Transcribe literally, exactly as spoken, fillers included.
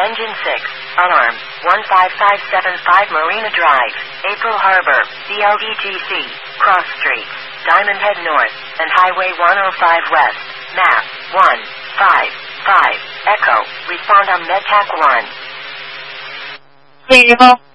Engine six, alarm, one five five seven five Marina Drive, April Harbor, B L E G C, Cross Street, Diamond Head North, and Highway one oh five West, map, one five five, Echo, respond on MedTac one. Clear.